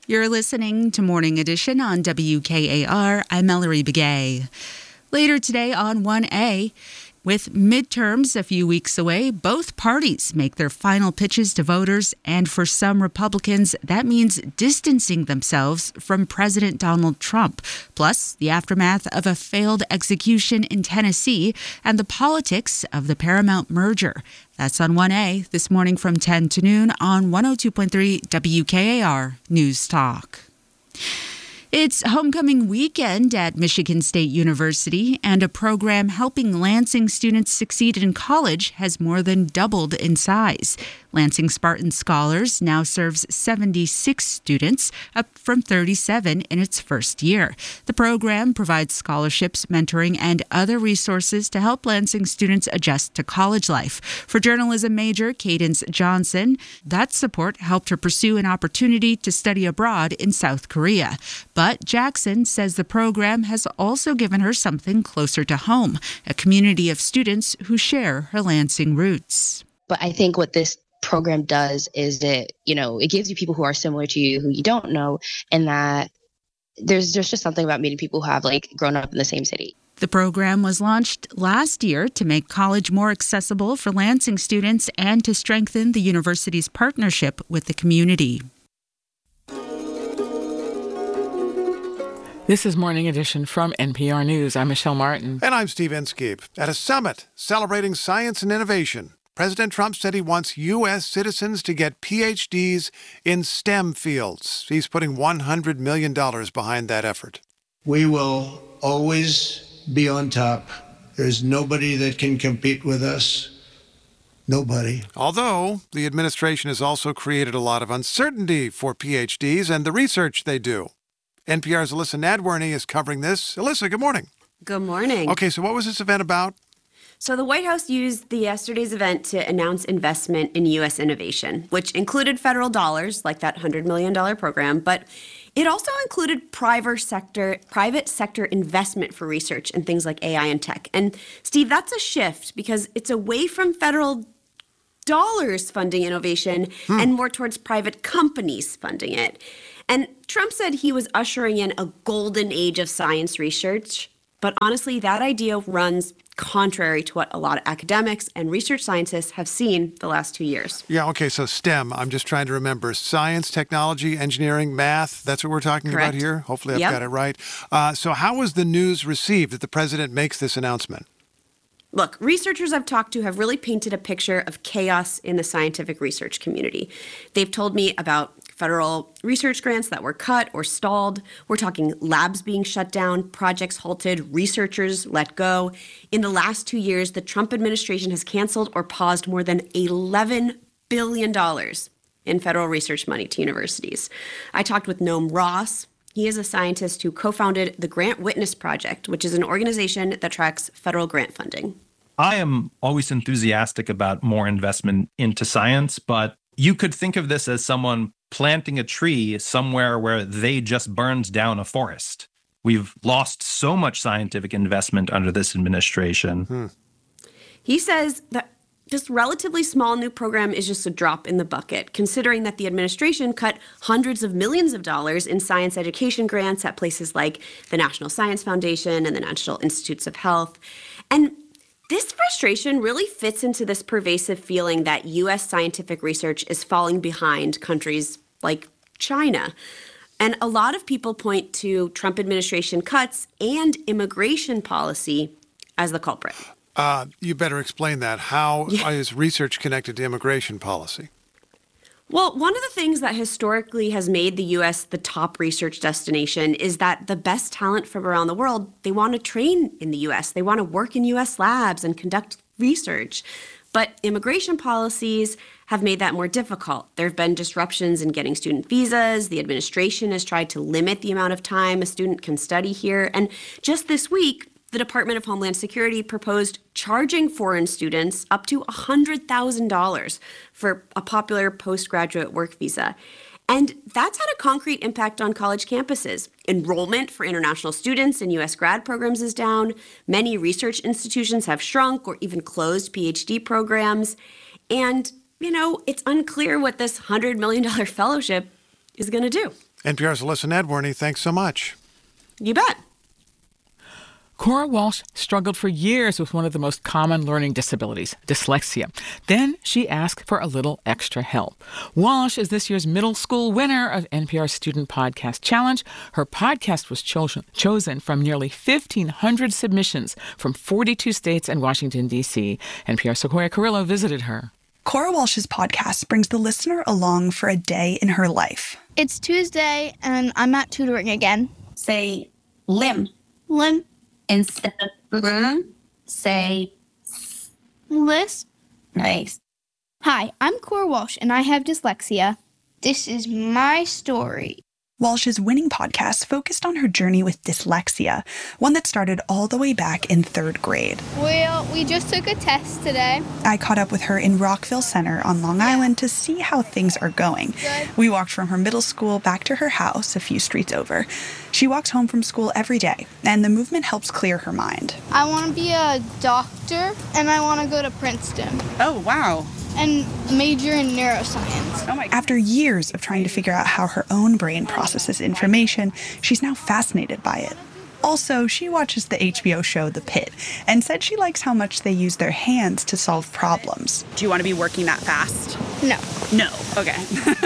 You're listening to Morning Edition on WKAR. I'm Mallory Begay. Later today on 1A, with midterms a few weeks away, both parties make their final pitches to voters, and for some Republicans, that means distancing themselves from President Donald Trump, plus the aftermath of a failed execution in Tennessee and the politics of the Paramount merger. That's on 1A this morning from 10 to noon on 102.3 WKAR News Talk. It's homecoming weekend at Michigan State University, and a program helping Lansing students succeed in college has more than doubled in size. Lansing Spartan Scholars now serves 76 students, up from 37 in its first year. The program provides scholarships, mentoring, and other resources to help Lansing students adjust to college life. For journalism major Cadence Johnson, that support helped her pursue an opportunity to study abroad in South Korea. But Jackson says the program has also given her something closer to home, a community of students who share her Lansing roots. But I think what this program does is it gives you people who are similar to you, who you don't know, and that there's just something about meeting people who have grown up in the same city. The program was launched last year to make college more accessible for Lansing students and to strengthen the university's partnership with the community. This is Morning Edition from NPR News. I'm Michelle Martin. And I'm Steve Inskeep. At a summit celebrating science and innovation, President Trump said he wants U.S. citizens to get PhDs in STEM fields. He's putting $100 million behind that effort. We will always be on top. There's nobody that can compete with us. Nobody. Although the administration has also created a lot of uncertainty for PhDs and the research they do. NPR's Alyssa Nadworny is covering this. Alyssa, good morning. Good morning. Okay, so what was this event about? So the White House used yesterday's event to announce investment in U.S. innovation, which included federal dollars, like that $100 million program, but it also included private sector investment for research in things like AI and tech. And Steve, that's a shift because it's away from federal dollars funding innovation and more towards private companies funding it. And Trump said he was ushering in a golden age of science research. But honestly, that idea runs contrary to what a lot of academics and research scientists have seen the last 2 years. Yeah, okay, so STEM, I'm just trying to remember. Science, technology, engineering, math, that's what we're talking Correct. about here? Hopefully I've got it right. So how was the news received that the president makes this announcement? Look, researchers I've talked to have really painted a picture of chaos in the scientific research community. They've told me about federal research grants that were cut or stalled. We're talking labs being shut down, projects halted, researchers let go. In the last 2 years, the Trump administration has canceled or paused more than $11 billion in federal research money to universities. I talked with Noam Ross. He is a scientist who co-founded the Grant Witness Project, which is an organization that tracks federal grant funding. I am always enthusiastic about more investment into science, but you could think of this as someone planting a tree somewhere where they just burned down a forest. We've lost so much scientific investment under this administration. He says that this relatively small new program is just a drop in the bucket, considering that the administration cut hundreds of millions of dollars in science education grants at places like the National Science Foundation and the National Institutes of Health. And this frustration really fits into this pervasive feeling that U.S. scientific research is falling behind countries like China. And a lot of people point to Trump administration cuts and immigration policy as the culprit. You better explain that. How is research connected to immigration policy? Well, one of the things that historically has made the U.S. the top research destination is that the best talent from around the world, they want to train in the U.S. They want to work in U.S. labs and conduct research. But immigration policies have made that more difficult. There have been disruptions in getting student visas. The administration has tried to limit the amount of time a student can study here. And just this week, the Department of Homeland Security proposed charging foreign students up to $100,000 for a popular postgraduate work visa. And that's had a concrete impact on college campuses. Enrollment for international students in U.S. grad programs is down. Many research institutions have shrunk or even closed PhD programs. And, it's unclear what this $100 million fellowship is going to do. NPR's Alyssa Nedworny, thanks so much. You bet. Cora Walsh struggled for years with one of the most common learning disabilities, dyslexia. Then she asked for a little extra help. Walsh is this year's middle school winner of NPR's Student Podcast Challenge. Her podcast was chosen from nearly 1,500 submissions from 42 states and Washington, D.C. NPR's Sequoia Carrillo visited her. Cora Walsh's podcast brings the listener along for a day in her life. It's Tuesday, and I'm at tutoring again. Say limb. Limb. Instead of say Lisp. Nice. Hi, I'm Cora Walsh, and I have dyslexia. This is my story. Walsh's winning podcast focused on her journey with dyslexia, one that started all the way back in 3rd grade. Well, we just took a test today. I caught up with her in Rockville Center on Long Island to see how things are going. Good. We walked from her middle school back to her house a few streets over. She walks home from school every day, and the movement helps clear her mind. I want to be a doctor, and I want to go to Princeton. Oh, wow. And major in neuroscience. After years of trying to figure out how her own brain processes information, she's now fascinated by it. Also, she watches the HBO show The Pit and said she likes how much they use their hands to solve problems. Do you want to be working that fast? No. No. Okay.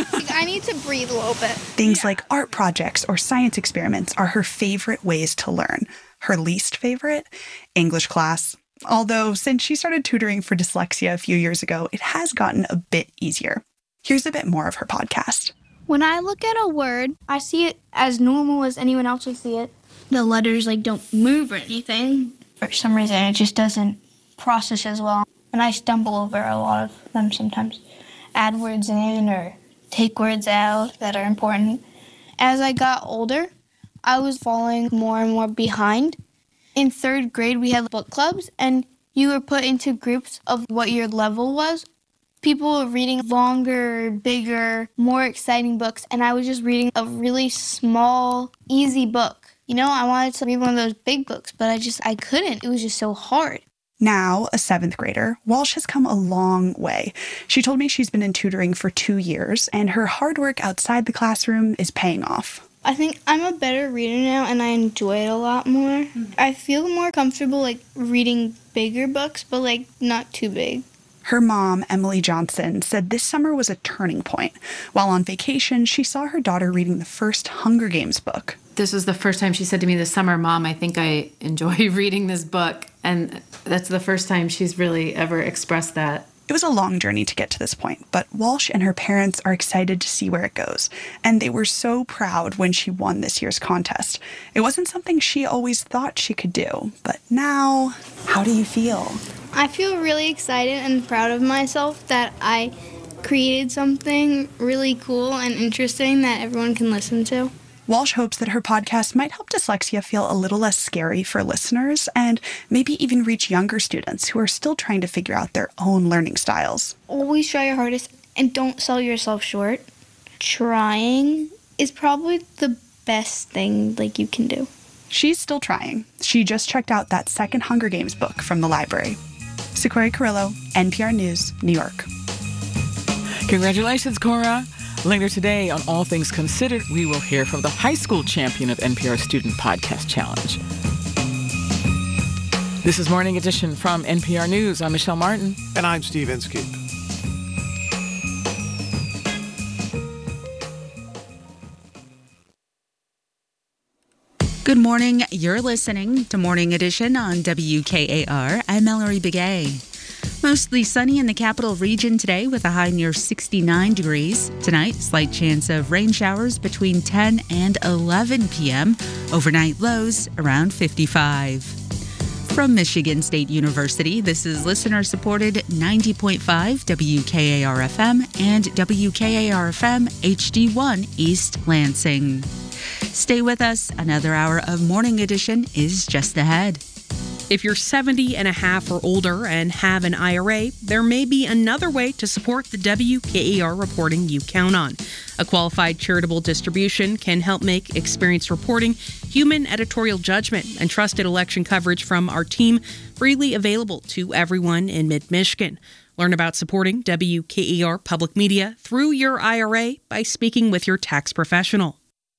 I need to breathe a little bit. Things like art projects or science experiments are her favorite ways to learn. Her least favorite? English class. Although, since she started tutoring for dyslexia a few years ago, it has gotten a bit easier. Here's a bit more of her podcast. When I look at a word, I see it as normal as anyone else would see it. The letters don't move or anything. For some reason, it just doesn't process as well. And I stumble over a lot of them sometimes. Add words in or take words out that are important. As I got older, I was falling more and more behind. In 3rd grade, we had book clubs, and you were put into groups of what your level was. People were reading longer, bigger, more exciting books, and I was just reading a really small, easy book. I wanted to read one of those big books, but I couldn't. It was just so hard. Now, a 7th grader, Walsh has come a long way. She told me she's been in tutoring for 2 years, and her hard work outside the classroom is paying off. I think I'm a better reader now, and I enjoy it a lot more. I feel more comfortable, reading bigger books, but, not too big. Her mom, Emily Johnson, said this summer was a turning point. While on vacation, she saw her daughter reading the first Hunger Games book. This was the first time she said to me this summer, Mom, I think I enjoy reading this book. And that's the first time she's really ever expressed that. It was a long journey to get to this point, but Walsh and her parents are excited to see where it goes. And they were so proud when she won this year's contest. It wasn't something she always thought she could do. But now, how do you feel? I feel really excited and proud of myself that I created something really cool and interesting that everyone can listen to. Walsh hopes that her podcast might help dyslexia feel a little less scary for listeners and maybe even reach younger students who are still trying to figure out their own learning styles. Always try your hardest and don't sell yourself short. Trying is probably the best thing you can do. She's still trying. She just checked out that second Hunger Games book from the library. Sequoia Carrillo, NPR News, New York. Congratulations, Cora. Later today on All Things Considered, we will hear from the high school champion of NPR's Student Podcast Challenge. This is Morning Edition from NPR News. I'm Michelle Martin. And I'm Steve Inskeep. Good morning. You're listening to Morning Edition on WKAR. I'm Mallory Begay. Mostly sunny in the capital region today with a high near 69 degrees. Tonight, slight chance of rain showers between 10 and 11 p.m. Overnight lows around 55. From Michigan State University, this is listener-supported 90.5 WKAR-FM and WKAR-FM HD1 East Lansing. Stay with us. Another hour of Morning Edition is just ahead. If you're 70 and a half or older and have an IRA, there may be another way to support the WKAR reporting you count on. A qualified charitable distribution can help make experienced reporting, human editorial judgment, and trusted election coverage from our team freely available to everyone in mid-Michigan. Learn about supporting WKAR Public Media through your IRA by speaking with your tax professional.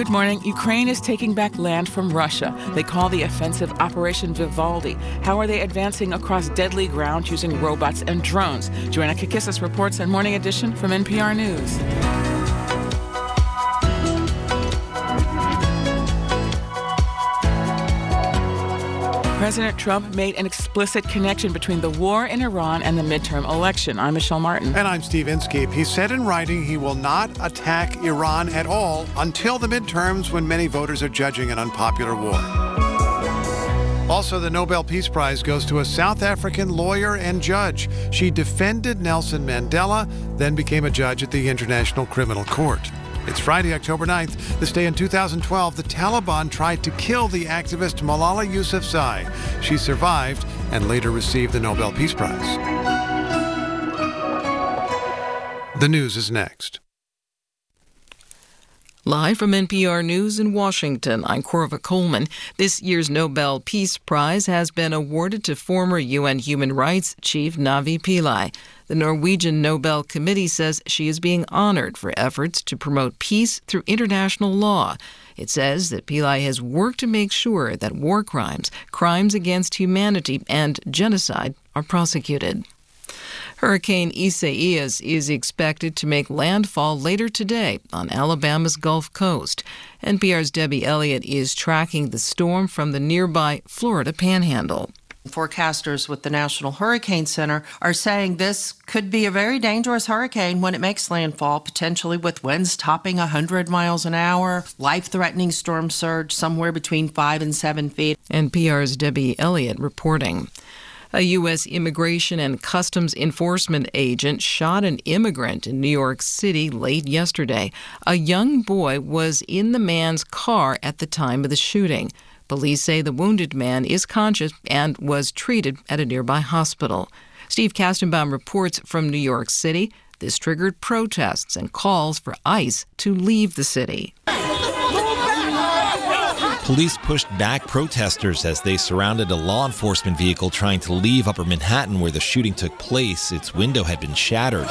Good morning. Ukraine is taking back land from Russia. They call the offensive Operation Vivaldi. How are they advancing across deadly ground using robots and drones? Joanna Kakissis reports on Morning Edition from NPR News. President Trump made an explicit connection between the war in Iran and the midterm election. I'm Michelle Martin. And I'm Steve Inskeep. He said in writing he will not attack Iran at all until the midterms, when many voters are judging an unpopular war. Also, the Nobel Peace Prize goes to a South African lawyer and judge. She defended Nelson Mandela, then became a judge at the International Criminal Court. It's Friday, October 9th. This day in 2012, the Taliban tried to kill the activist Malala Yousafzai. She survived and later received the Nobel Peace Prize. The news is next. Live from NPR News in Washington, I'm Corva Coleman. This year's Nobel Peace Prize has been awarded to former UN Human Rights Chief Navi Pillay. The Norwegian Nobel Committee says she is being honored for efforts to promote peace through international law. It says that Pillay has worked to make sure that war crimes, crimes against humanity, and genocide are prosecuted. Hurricane Isaias is expected to make landfall later today on Alabama's Gulf Coast. NPR's Debbie Elliott is tracking the storm from the nearby Florida Panhandle. Forecasters with the National Hurricane Center are saying this could be a very dangerous hurricane when it makes landfall, potentially with winds topping 100 miles an hour, life-threatening storm surge somewhere between 5 and 7 feet. NPR's Debbie Elliott reporting. A U.S. Immigration and Customs Enforcement agent shot an immigrant in New York City late yesterday. A young boy was in the man's car at the time of the shooting. Police say the wounded man is conscious and was treated at a nearby hospital. Steve Kastenbaum reports from New York City. This triggered protests and calls for ICE to leave the city. Police pushed back protesters as they surrounded a law enforcement vehicle trying to leave Upper Manhattan where the shooting took place. Its window had been shattered.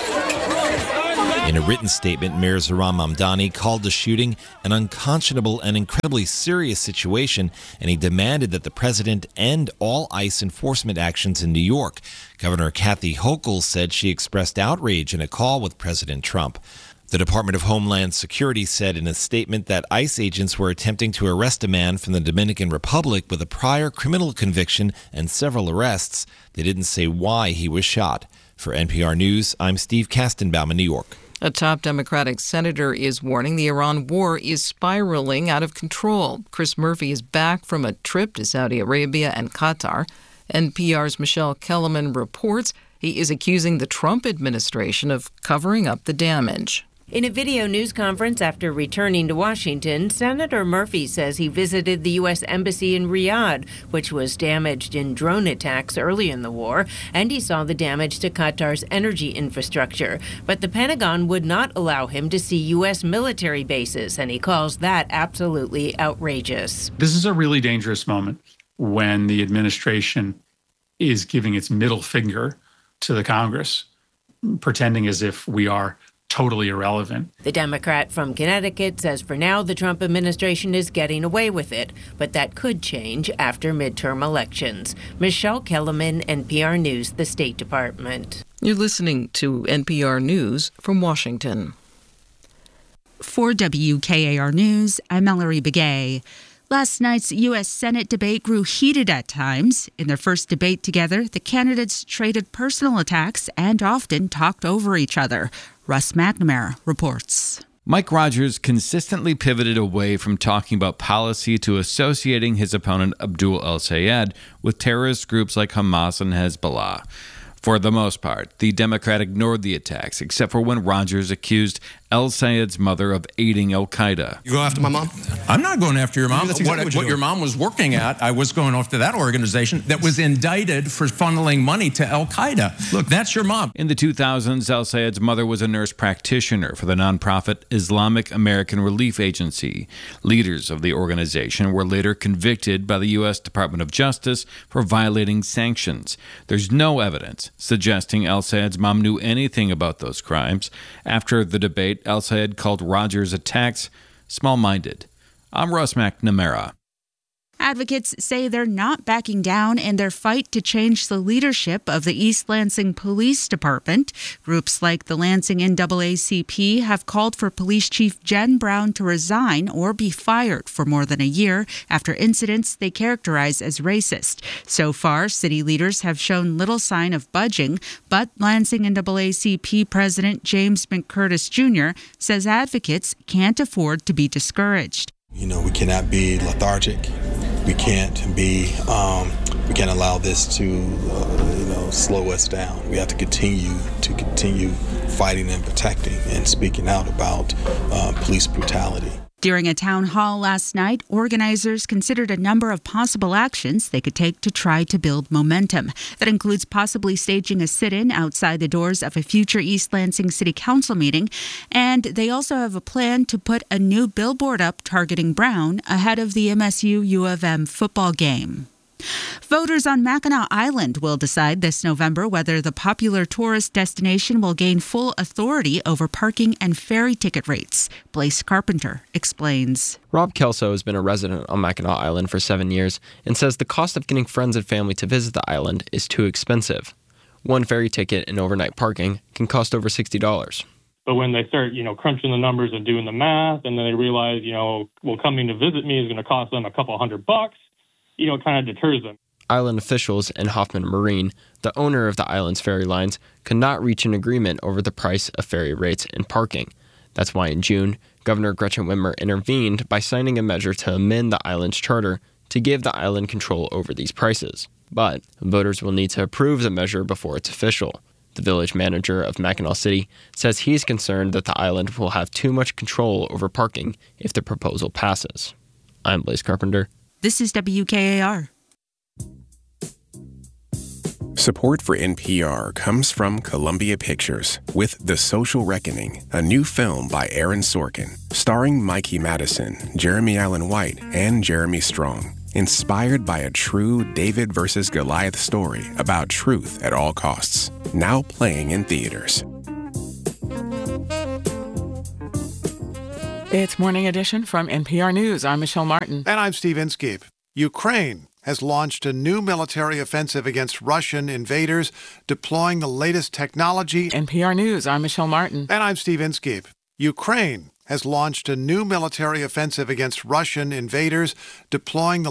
In a written statement, Mayor Zohran Mamdani called the shooting an unconscionable and incredibly serious situation, and he demanded that the president end all ICE enforcement actions in New York. Governor Kathy Hochul said she expressed outrage in a call with President Trump. The Department of Homeland Security said in a statement that ICE agents were attempting to arrest a man from the Dominican Republic with a prior criminal conviction and several arrests. They didn't say why he was shot. For NPR News, I'm Steve Kastenbaum in New York. A top Democratic senator is warning the Iran war is spiraling out of control. Chris Murphy is back from a trip to Saudi Arabia and Qatar. NPR's Michelle Kellerman reports he is accusing the Trump administration of covering up the damage. In a video news conference after returning to Washington, Senator Murphy says he visited the U.S. Embassy in Riyadh, which was damaged in drone attacks early in the war, and he saw the damage to Qatar's energy infrastructure. But the Pentagon would not allow him to see U.S. military bases, and he calls that absolutely outrageous. This is a really dangerous moment when the administration is giving its middle finger to the Congress, pretending as if we are totally irrelevant. The Democrat from Connecticut says for now the Trump administration is getting away with it, but that could change after midterm elections. Michelle Kellerman, NPR News, the State Department. You're listening to NPR News from Washington. For WKAR News, I'm Mallory Begay. Last night's U.S. Senate debate grew heated at times. In their first debate together, the candidates traded personal attacks and often talked over each other. Russ McNamara reports. Mike Rogers consistently pivoted away from talking about policy to associating his opponent Abdul El-Sayed with terrorist groups like Hamas and Hezbollah. For the most part, the Democrat ignored the attacks, except for when Rogers accused El-Sayed's mother of aiding al-Qaeda. You go after my mom? I'm not going after your mom. That's exactly what your mom was working at, I was going after that organization that was indicted for funneling money to al-Qaeda. Look, that's your mom. In the 2000s, El-Sayed's mother was a nurse practitioner for the nonprofit Islamic American Relief Agency. Leaders of the organization were later convicted by the U.S. Department of Justice for violating sanctions. There's no evidence suggesting El-Sayed's mom knew anything about those crimes. After the debate, El-Sayed called Rogers' attacks small-minded. I'm Russ McNamara. Advocates say they're not backing down in their fight to change the leadership of the East Lansing Police Department. Groups like the Lansing NAACP have called for Police Chief Jen Brown to resign or be fired for more than a year after incidents they characterize as racist. So far, city leaders have shown little sign of budging, but Lansing NAACP President James McCurtis Jr. says advocates can't afford to be discouraged. We cannot be lethargic. We can't allow this to, slow us down. We have to continue fighting and protecting and speaking out about police brutality. During a town hall last night, organizers considered a number of possible actions they could take to try to build momentum. That includes possibly staging a sit-in outside the doors of a future East Lansing City Council meeting. And they also have a plan to put a new billboard up targeting Brown ahead of the MSU U of M football game. Voters on Mackinac Island will decide this November whether the popular tourist destination will gain full authority over parking and ferry ticket rates. Blaise Carpenter explains. Rob Kelso has been a resident on Mackinac Island for 7 years and says the cost of getting friends and family to visit the island is too expensive. One ferry ticket and overnight parking can cost over $60. But when they start, crunching the numbers and doing the math, and then they realize, coming to visit me is going to cost them a couple $100, it kind of deters them. Island officials and Hoffman Marine, the owner of the island's ferry lines, could not reach an agreement over the price of ferry rates and parking. That's why in June, Governor Gretchen Whitmer intervened by signing a measure to amend the island's charter to give the island control over these prices. But voters will need to approve the measure before it's official. The village manager of Mackinac City says he's concerned that the island will have too much control over parking if the proposal passes. I'm Blaise Carpenter. This is WKAR. Support for NPR comes from Columbia Pictures with The Social Reckoning, a new film by Aaron Sorkin, starring Mikey Madison, Jeremy Allen White, and Jeremy Strong. Inspired by a true David versus Goliath story about truth at all costs. Now playing in theaters. It's Morning Edition from NPR News. I'm Michelle Martin. And I'm Steve Inskeep. Ukraine has launched a new military offensive against Russian invaders, deploying the latest technology. NPR News. I'm Michelle Martin. And I'm Steve Inskeep. Ukraine has launched a new military offensive against Russian invaders, deploying the